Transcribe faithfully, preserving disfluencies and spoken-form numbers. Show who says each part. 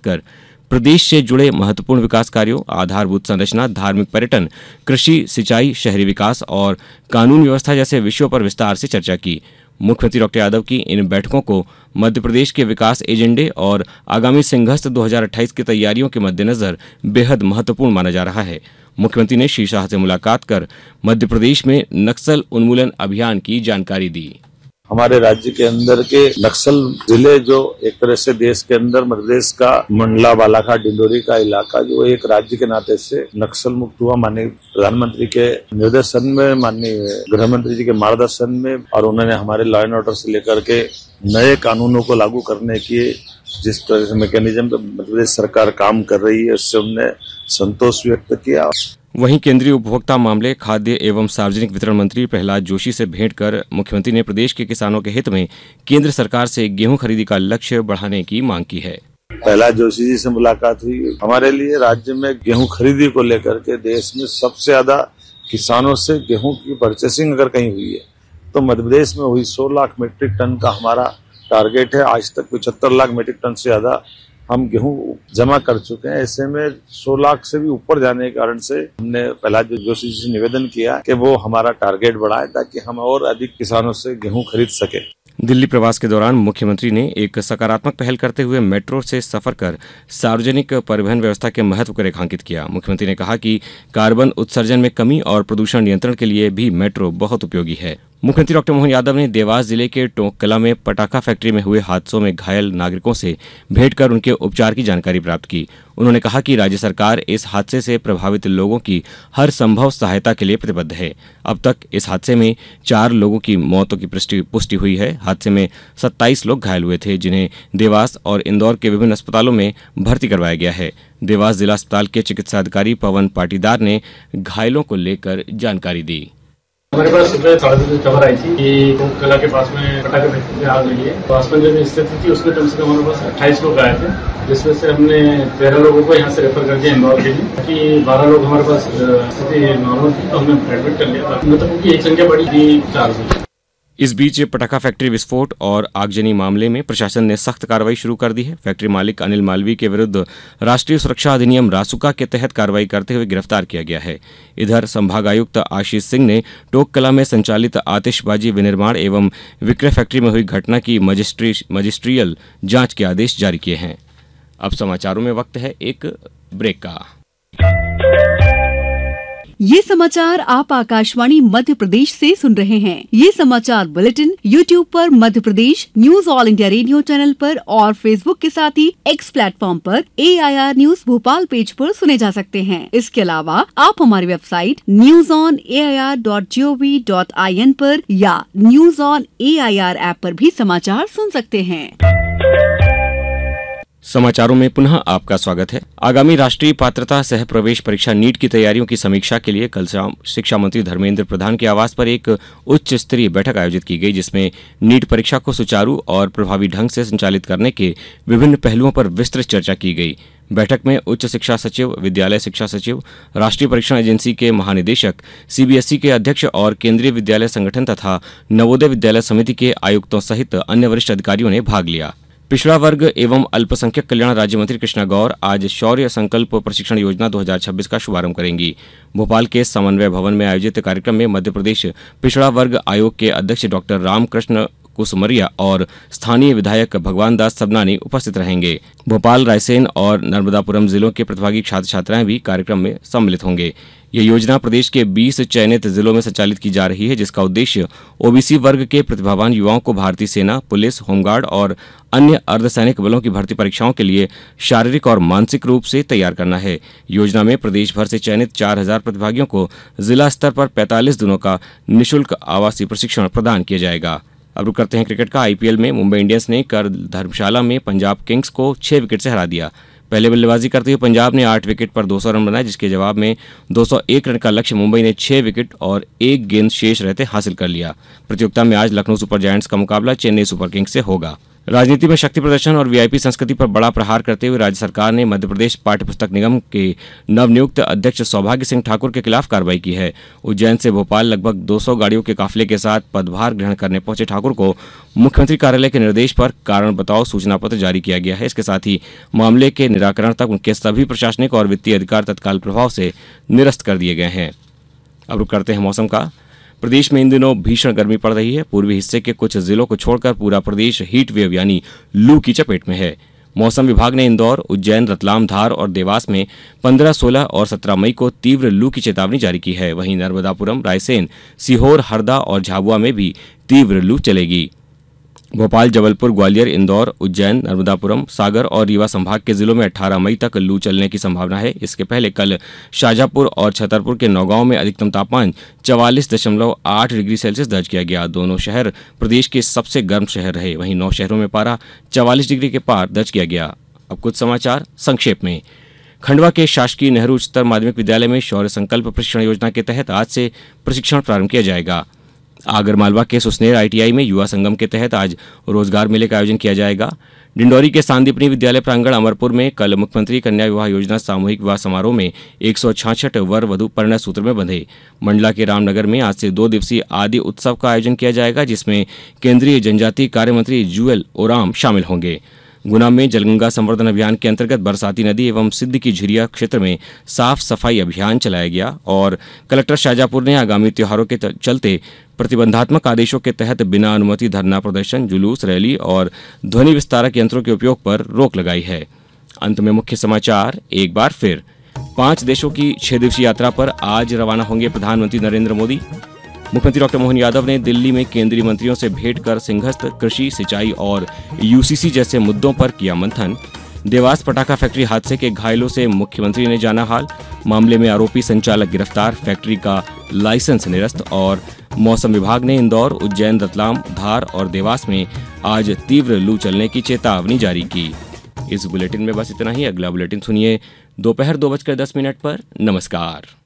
Speaker 1: कर प्रदेश से जुड़े महत्वपूर्ण विकास कार्यों, आधारभूत संरचना, धार्मिक पर्यटन, कृषि, सिंचाई, शहरी विकास और कानून व्यवस्था जैसे विषयों पर विस्तार से चर्चा की। मुख्यमंत्री डॉक्टर यादव की इन बैठकों को मध्य प्रदेश के विकास एजेंडे और आगामी सिंहस्थ दो हज़ार अट्ठाईस की तैयारियों के मद्देनजर बेहद महत्वपूर्ण माना जा रहा है। मुख्यमंत्री ने श्री शाह से मुलाकात कर मध्य प्रदेश में नक्सल उन्मूलन अभियान की जानकारी दी।
Speaker 2: हमारे राज्य के अंदर के नक्सल जिले जो एक तरह से देश के अंदर मध्य प्रदेश का मंडला, बालाघाट, डिंडोरी का इलाका जो एक राज्य के नाते से नक्सल मुक्त हुआ। माननीय प्रधानमंत्री के निर्देशन में, माननीय गृह मंत्री जी के मार्गदर्शन में, और उन्होंने हमारे लॉ एंड ऑर्डर से लेकर के नए कानूनों को लागू करने की जिस तरह से मैकेनिज्म पर मध्य प्रदेश सरकार काम कर रही है, उससे उन्होंने संतोष व्यक्त किया।
Speaker 1: वहीं केंद्रीय उपभोक्ता मामले, खाद्य एवं सार्वजनिक वितरण मंत्री प्रहलाद जोशी से भेंट कर मुख्यमंत्री ने प्रदेश के किसानों के हित में केंद्र सरकार से गेहूं खरीदी का लक्ष्य बढ़ाने की मांग की है।
Speaker 2: प्रहलाद जोशी जी से मुलाकात हुई। हमारे लिए राज्य में गेहूं खरीदी को लेकर के देश में सबसे ज्यादा किसानों से गेहूं की परचेसिंग अगर कहीं हुई है तो मध्य प्रदेश में हुई। सौ लाख मीट्रिक टन का हमारा टारगेट है। आज तक पचहत्तर लाख मीट्रिक टन से ज्यादा हम गेहूं जमा कर चुके हैं। ऐसे में सौ लाख से भी ऊपर जाने के कारण से हमने प्रहलाद जोशी जी से निवेदन किया कि वो हमारा टारगेट बढ़ाए ताकि हम और अधिक किसानों से गेहूं खरीद सके।
Speaker 1: दिल्ली प्रवास के दौरान मुख्यमंत्री ने एक सकारात्मक पहल करते हुए मेट्रो से सफर कर सार्वजनिक परिवहन व्यवस्था के महत्व को रेखांकित किया। मुख्यमंत्री ने कहा कि कार्बन उत्सर्जन में कमी और प्रदूषण नियंत्रण के लिए भी मेट्रो बहुत उपयोगी है। मुख्यमंत्री डॉक्टर मोहन यादव ने देवास जिले के टोंक कला में पटाखा फैक्ट्री में हुए हादसों में घायल नागरिकों से भेंट कर उनके उपचार की जानकारी प्राप्त की। उन्होंने कहा कि राज्य सरकार इस हादसे से प्रभावित लोगों की हर संभव सहायता के लिए प्रतिबद्ध है। अब तक इस हादसे में चार लोगों की मौतों की पुष्टि हुई है। हादसे में सत्ताईस लोग घायल हुए थे, जिन्हें देवास और इंदौर के विभिन्न अस्पतालों में भर्ती करवाया गया है। देवास जिला अस्पताल के चिकित्सा अधिकारी पवन पाटीदार ने घायलों को लेकर जानकारी दी।
Speaker 3: हमारे पास सुबह साढ़े बजे खबर आई थी कि टोंक कला के पास में पटाखे फैक्ट्री में आग लगी है। तो आसपास जो स्थित थी उसमें कम से कम हमारे पास अट्ठाईस लोग आए थे, जिसमें से हमने तेरह लोगों को यहाँ से रेफर कर दिया इंदौर के लिए, कि बारह लोग हमारे पास स्थिति नॉर्मल थी तो हमने एडमिट कर लिया। मतलब की एक संख्या बढ़ी थी चार से।
Speaker 1: इस बीच पटाखा फैक्ट्री विस्फोट और आगजनी मामले में प्रशासन ने सख्त कार्रवाई शुरू कर दी है। फैक्ट्री मालिक अनिल मालवीय के विरुद्ध राष्ट्रीय सुरक्षा अधिनियम रासुका के तहत कार्रवाई करते हुए गिरफ्तार किया गया है। इधर संभागायुक्त आशीष सिंह ने टोंक कला में संचालित आतिशबाजी विनिर्माण एवं विक्रय फैक्ट्री में हुई घटना की मजिस्ट्री मजिस्ट्रियल जांच के आदेश जारी किए हैं। अब समाचारों में वक्त है एक ब्रेक का।
Speaker 4: ये समाचार आप आकाशवाणी मध्य प्रदेश से सुन रहे हैं। ये समाचार बुलेटिन यूट्यूब पर Madhya Pradesh news all India radio channel पर और फेसबुक के साथ ही एक्स प्लेटफॉर्म पर ए I R news Bhopal page पर सुने जा सकते हैं। इसके अलावा आप हमारी website news on A I R dot G O V dot I N पर या news on A I R app पर भी समाचार सुन सकते हैं।
Speaker 1: समाचारों में पुनः आपका स्वागत है। आगामी राष्ट्रीय पात्रता सह प्रवेश परीक्षा नीट की तैयारियों की समीक्षा के लिए कल शाम शिक्षा मंत्री धर्मेंद्र प्रधान के आवास पर एक उच्च स्तरीय बैठक आयोजित की गई, जिसमें नीट परीक्षा को सुचारू और प्रभावी ढंग से संचालित करने के विभिन्न पहलुओं पर विस्तृत चर्चा की गई। बैठक में उच्च शिक्षा सचिव, विद्यालय शिक्षा सचिव, राष्ट्रीय परीक्षण एजेंसी के महानिदेशक, सी बी एस ई के अध्यक्ष और केंद्रीय विद्यालय संगठन तथा नवोदय विद्यालय समिति के आयुक्तों सहित अन्य वरिष्ठ अधिकारियों ने भाग लिया। पिछड़ा वर्ग एवं अल्पसंख्यक कल्याण राज्य मंत्री कृष्णा गौर आज शौर्य संकल्प प्रशिक्षण योजना दो हज़ार छब्बीस का शुभारंभ करेंगी। भोपाल के समन्वय भवन में आयोजित कार्यक्रम में मध्य प्रदेश पिछड़ा वर्ग आयोग के अध्यक्ष डॉक्टर रामकृष्ण कुसमरिया और स्थानीय विधायक भगवान दास सबनानी उपस्थित रहेंगे। भोपाल, रायसेन और नर्मदापुरम जिलों के प्रतिभागी छात्र छात्राएं भी कार्यक्रम में सम्मिलित होंगे। ये योजना प्रदेश के बीस चयनित जिलों में संचालित की जा रही है, जिसका उद्देश्य ओबीसी वर्ग के प्रतिभावान युवाओं को भारतीय सेना, पुलिस, होमगार्ड और अन्य अर्धसैनिक बलों की भर्ती परीक्षाओं के लिए शारीरिक और मानसिक रूप से तैयार करना है। योजना में प्रदेश भर से चयनित चार हजार प्रतिभागियों को जिला स्तर पर पैंतालीस दिनों का निःशुल्क आवासीय प्रशिक्षण प्रदान किया जाएगा। अब रुक करते हैं क्रिकेट का। आई पी एल में मुंबई इंडियंस ने कल धर्मशाला में पंजाब किंग्स को छह विकेट से हरा दिया। पहले बल्लेबाजी करते हुए पंजाब ने आठ विकेट पर दो सौ रन बनाए, जिसके जवाब में दो सौ एक रन का लक्ष्य मुंबई ने छह विकेट और एक गेंद शेष रहते हासिल कर लिया। प्रतियोगिता में आज लखनऊ सुपर जायंट्स का मुकाबला चेन्नई सुपर किंग्स से होगा। राजनीति में शक्ति प्रदर्शन और वीआईपी संस्कृति पर बड़ा प्रहार करते हुए राज्य सरकार ने मध्य प्रदेश पाठ्य पुस्तक निगम के नवनियुक्त अध्यक्ष सौभाग्य सिंह ठाकुर के खिलाफ कार्रवाई की है। उज्जैन से भोपाल लगभग दो सौ गाड़ियों के काफिले के साथ पदभार ग्रहण करने पहुंचे ठाकुर को मुख्यमंत्री कार्यालय के निर्देश पर कारण बताओ सूचना पत्र जारी किया गया है। इसके साथ ही मामले के निराकरण तक उनके सभी प्रशासनिक और वित्तीय अधिकार तत्काल प्रभाव से निरस्त कर दिए गए हैं। अब रुक करते हैं मौसम का। प्रदेश में इन दिनों भीषण गर्मी पड़ रही है। पूर्वी हिस्से के कुछ जिलों को छोड़कर पूरा प्रदेश हीट वेव यानी लू की चपेट में है। मौसम विभाग ने इंदौर, उज्जैन, रतलाम, धार और देवास में पंद्रह, सोलह और सत्रह मई को तीव्र लू की चेतावनी जारी की है। वहीं नर्मदापुरम, रायसेन, सीहोर, हरदा और झाबुआ में भी तीव्र लू चलेगी। भोपाल, जबलपुर, ग्वालियर, इंदौर, उज्जैन, नर्मदापुरम, सागर और रीवा संभाग के जिलों में अठारह मई तक लू चलने की संभावना है। इसके पहले कल शाजापुर और छतरपुर के नौगांव में अधिकतम तापमान चवालीस दशमलव आठ डिग्री सेल्सियस दर्ज किया गया। दोनों शहर प्रदेश के सबसे गर्म शहर रहे। वहीं नौ शहरों में पारा चवालीस डिग्री के पार दर्ज किया गया। अब कुछ समाचार संक्षेप में। खंडवा के शासकीय नेहरू उच्चतर माध्यमिक विद्यालय में शौर्य संकल्प प्रशिक्षण योजना के तहत आज से प्रशिक्षण प्रारंभ किया जाएगा। आगरमालवा के सुसनेर आईटीआई में युवा संगम के तहत आज रोजगार मेले का आयोजन किया जाएगा। डिंडौरी के सांदीपनी विद्यालय प्रांगण अमरपुर में कल मुख्यमंत्री कन्या विवाह योजना सामूहिक विवाह समारोह में एक सौ छियासठ वर वधु परिणय सूत्र में बंधे। मंडला के रामनगर में आज से दो दिवसीय आदि उत्सव का आयोजन किया जाएगा, जिसमें केंद्रीय जनजातीय कार्य मंत्री जुएल ओराम शामिल होंगे। गुना में जलगंगा संवर्धन अभियान के अंतर्गत बरसाती नदी एवं सिद्ध की झिरिया क्षेत्र में साफ सफाई अभियान चलाया गया और कलेक्टर शाजापुर ने आगामी त्योहारों के चलते प्रतिबंधात्मक आदेशों के तहत बिना अनुमति धरना प्रदर्शन, जुलूस, रैली और ध्वनि विस्तारक यंत्रों के उपयोग पर रोक लगाई है। अंत में मुख्य समाचार एक बार फिर। पांच देशों की छह दिवसीय यात्रा पर आज रवाना होंगे प्रधानमंत्री नरेंद्र मोदी। मुख्यमंत्री डॉक्टर मोहन यादव ने दिल्ली में केंद्रीय मंत्रियों से भेंट कर सिंहस्थ, कृषि, सिंचाई और यूसीसी जैसे मुद्दों पर किया मंथन। देवास पटाखा फैक्ट्री हादसे के घायलों से मुख्यमंत्री ने जाना हाल। मामले में आरोपी संचालक गिरफ्तार, फैक्ट्री का लाइसेंस निरस्त। और मौसम विभाग ने इंदौर, उज्जैन, रतलाम, धार और देवास में आज तीव्र लू चलने की चेतावनी जारी की। इस बुलेटिन में बस इतना ही। अगला बुलेटिन सुनिए दोपहर दो बजकर दस मिनट पर। नमस्कार।